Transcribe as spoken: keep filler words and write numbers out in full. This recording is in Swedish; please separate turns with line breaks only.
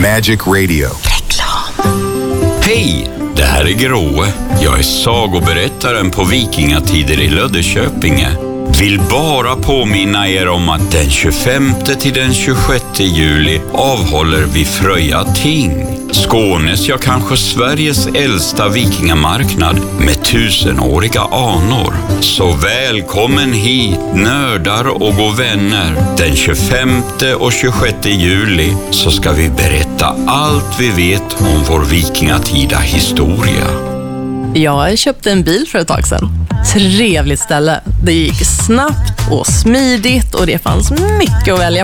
Magic Radio.
Reklam.
Hej, det här är Gråe. Jag är sagoberättaren på Vikingatider i Löddeköpinge. Vill bara påminna er om att den tjugofemte till den tjugosjätte juli avhåller vi Fröja ting. Skånes, ja kanske Sveriges äldsta vikingamarknad med tusenåriga anor. Så välkommen hit, nördar och gå vänner. Den tjugofemte och tjugosjätte juli så ska vi berätta allt vi vet om vår vikingatida historia.
Jag köpte en bil för ett tag sedan. Trevligt ställe. Det gick snabbt och smidigt och det fanns mycket att välja